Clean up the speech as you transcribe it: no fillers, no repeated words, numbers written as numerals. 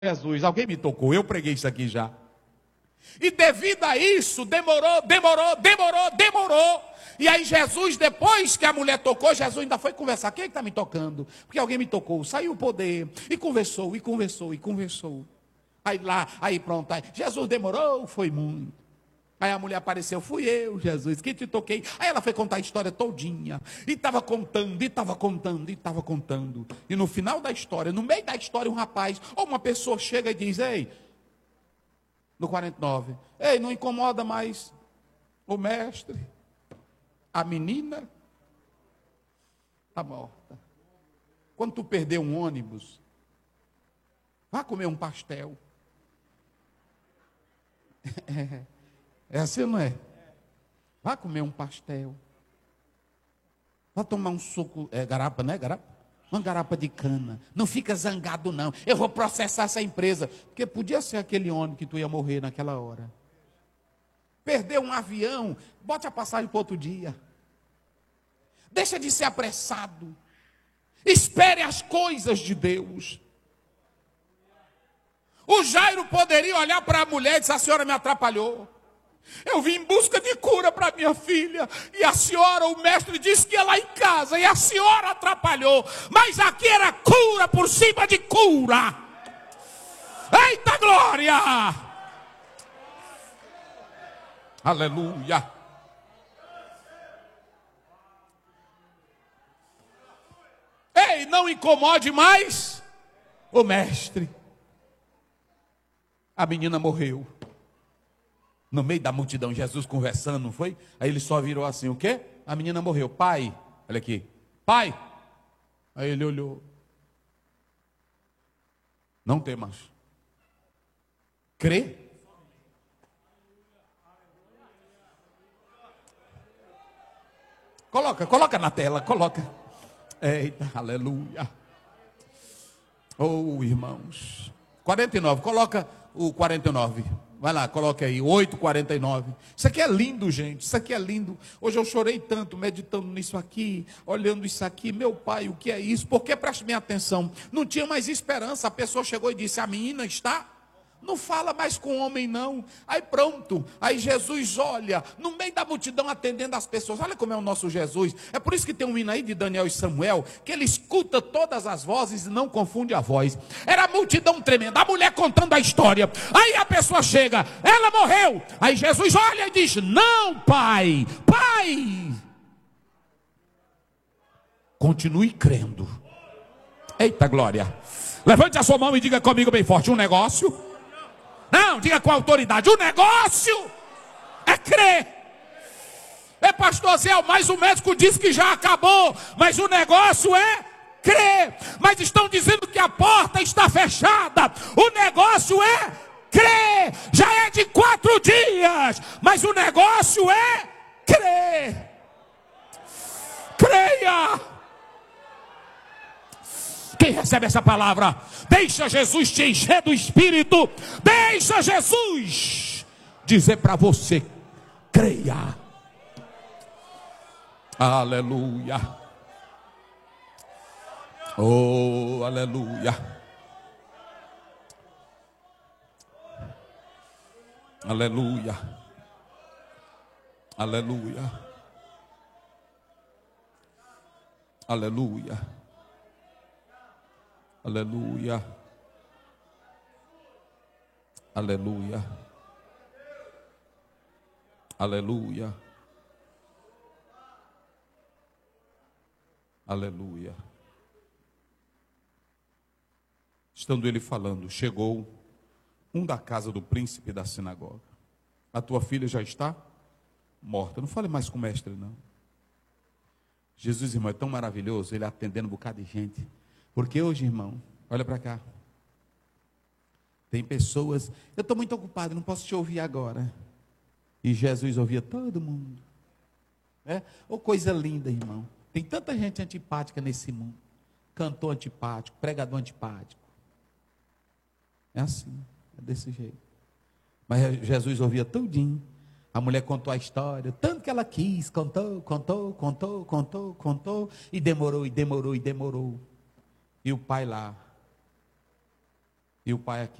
Jesus, alguém me tocou, eu preguei isso aqui já. E devido a isso, demorou. E aí Jesus, depois que a mulher tocou, Jesus ainda foi conversar. Quem é que está me tocando? Porque alguém me tocou, saiu o poder. E conversou. Aí pronto, aí Jesus demorou, foi muito. Aí a mulher apareceu, fui eu, Jesus, que te toquei. Aí ela foi contar a história todinha. E estava contando. E no final da história, no meio da história, um rapaz ou uma pessoa chega e diz, ei, no 49, ei, não incomoda mais o mestre. A menina está morta. Quando tu perder um ônibus, vá comer um pastel. É assim ou não é? Vá comer um pastel. Vá tomar um suco, garapa, não é garapa? Uma garapa de cana. Não fica zangado não. Eu vou processar essa empresa. Porque podia ser aquele ônibus que tu ia morrer naquela hora. Perdeu um avião, bote a passagem para outro dia. Deixa de ser apressado. Espere as coisas de Deus. O Jairo poderia olhar para a mulher e dizer, a senhora me atrapalhou. Eu vim em busca de cura para minha filha. E a senhora, o mestre, disse que ia lá em casa. E a senhora atrapalhou. Mas aqui era cura por cima de cura. Eita glória! Aleluia! Ei, não incomode mais o mestre. A menina morreu. No meio da multidão, Jesus conversando, não foi? Aí ele só virou assim, o quê? A menina morreu. Pai, olha aqui. Pai. Aí ele olhou. Não temas. Crê? Coloca na tela, coloca. Eita, aleluia. Oh, irmãos. 49, coloca o 49. Vai lá, coloca aí, 8:49. Isso aqui é lindo, gente, isso aqui é lindo. Hoje eu chorei tanto, meditando nisso aqui, olhando isso aqui. Meu pai, o que é isso? Porque, preste bem atenção, não tinha mais esperança. A pessoa chegou e disse, a menina está... Não fala mais com o homem não. Aí pronto, aí Jesus olha, no meio da multidão atendendo as pessoas. Olha como é o nosso Jesus. É por isso que tem um hino aí de Daniel e Samuel, que ele escuta todas as vozes e não confunde a voz. Era a multidão tremenda, a mulher contando a história. Aí a pessoa chega, ela morreu. Aí Jesus olha e diz, não pai, continue crendo. Eita glória. Levante a sua mão e diga comigo bem forte, um negócio... Não, diga com autoridade, o negócio é crer. É pastor Zé, mas o médico disse que já acabou. Mas o negócio é crer. Mas estão dizendo que a porta está fechada. O negócio é crer. Já é de 4 dias. Mas o negócio é crer. Creia. Quem recebe essa palavra? Deixa Jesus te encher do Espírito. Deixa Jesus dizer para você, creia. Aleluia. Oh, aleluia. Aleluia. Aleluia. Aleluia. Aleluia. Aleluia. Aleluia. Aleluia. Estando ele falando, chegou um da casa do príncipe da sinagoga. A tua filha já está morta. Não fale mais com o mestre, não. Jesus, irmão, é tão maravilhoso ele atendendo um bocado de gente. Porque hoje, irmão, olha para cá. Tem pessoas, eu estou muito ocupado, não posso te ouvir agora. E Jesus ouvia todo mundo. Oh, coisa linda, irmão. Tem tanta gente antipática nesse mundo. Cantor antipático, pregador antipático. É assim, é desse jeito. Mas Jesus ouvia tudinho. A mulher contou a história, tanto que ela quis, contou. E demorou. E o pai lá. E o pai aqui